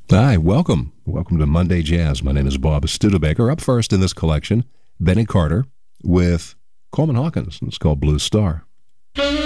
Hi, welcome. Welcome to Monday Jazz. My name is Bob Studebaker. Up first in this collection, Benny Carter with Coleman Hawkins. It's called Blue Star.